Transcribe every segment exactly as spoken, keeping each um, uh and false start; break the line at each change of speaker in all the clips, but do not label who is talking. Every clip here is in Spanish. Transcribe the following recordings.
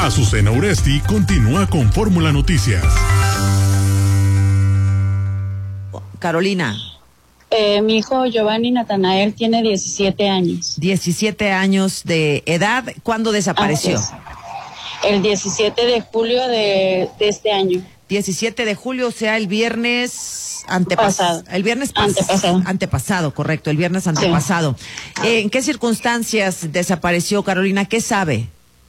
Azucena Uresti continúa con Fórmula Noticias.
Carolina.
Eh, mi hijo Giovanni Natanael tiene diecisiete años.
diecisiete años de edad. ¿Cuándo desapareció?
El diecisiete de julio de, de este año.
diecisiete de julio, o sea, el viernes antepasado. El viernes pas
antepasado.
Antepasado, correcto, el viernes antepasado. Sí. Eh, ¿En qué circunstancias desapareció, Carolina? ¿Qué sabe?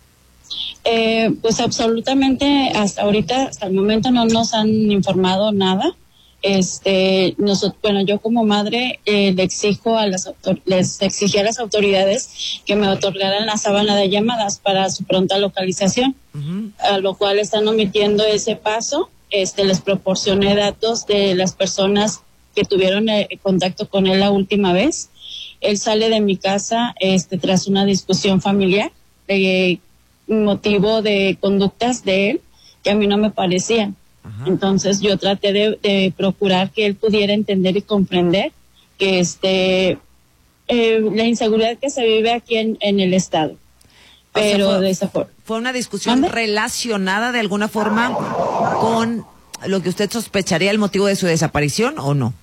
Eh, pues absolutamente hasta ahorita, hasta el momento no nos han informado nada. Este, nosotros, bueno, yo como madre eh, le exijo a las les exigí a las autoridades que me otorgaran la sábana de llamadas para su pronta localización, uh-huh. A lo cual están omitiendo ese paso. Este, les proporcioné datos de las personas que tuvieron eh, contacto con él la última vez. Él sale de mi casa este, tras una discusión familiar, de motivo de conductas de él que a mí no me parecían. Ajá. Entonces yo traté de, de procurar que él pudiera entender y comprender que este eh, la inseguridad que se vive aquí en, en el estado. Pero o sea, fue, de esa forma.
¿Fue una discusión ¿Dónde? relacionada de alguna forma con lo que usted sospecharía el motivo de su desaparición o no?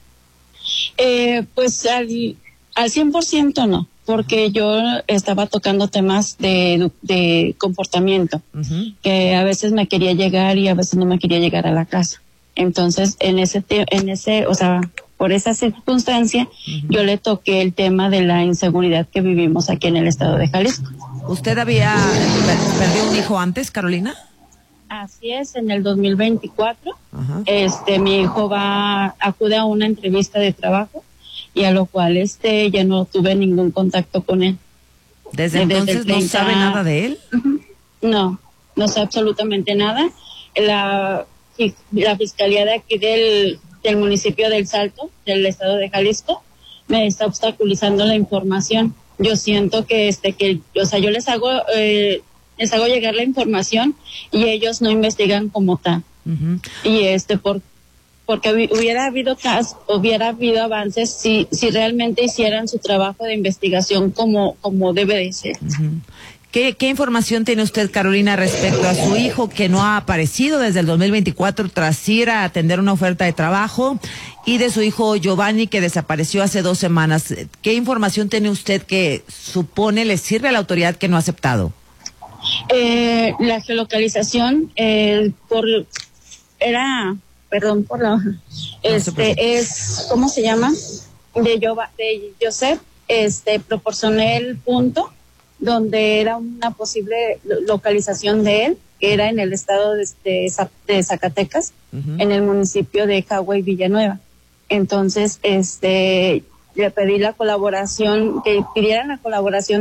Eh, pues al, al cien por ciento no, porque yo estaba tocando temas de, de comportamiento, uh-huh. que a veces me quería llegar y a veces no me quería llegar a la casa. Entonces, en ese, te, en ese, o sea, por esa circunstancia, uh-huh. yo le toqué el tema de la inseguridad que vivimos aquí en el estado de Jalisco.
¿Usted había per- perdido un hijo antes, Carolina?
Así es, en el dos mil veinticuatro, uh-huh. este, mi hijo va, acude a una entrevista de trabajo, y a lo cual este ya no tuve ningún contacto con él.
¿Desde, Desde entonces treinta... no sabe nada de él?
Uh-huh. No, no sé absolutamente nada. La, la fiscalía de aquí del, del municipio del Salto, del estado de Jalisco, me está obstaculizando la información. Yo siento que este que, o sea, yo les hago eh, les hago llegar la información y ellos no investigan como tal. Uh-huh. Y este por porque hubiera habido casos, hubiera habido avances si si realmente hicieran su trabajo de investigación como como debe de ser.
Uh-huh. ¿Qué, ¿Qué información tiene usted, Carolina, respecto a su hijo que no ha aparecido desde el dos mil veinticuatro tras ir a atender una oferta de trabajo, y de su hijo Giovanni que desapareció hace dos semanas? ¿Qué información tiene usted que supone le sirve a la autoridad que no ha aceptado?
Eh, la geolocalización eh, por era perdón por la este no es ¿cómo se llama? de yo de Joseph, este proporcioné el punto donde era una posible localización de él, que era en el estado de, de, de Zacatecas, uh-huh. en el municipio de Jagüey, Villanueva. Entonces, este, le pedí la colaboración, que pidieran la colaboración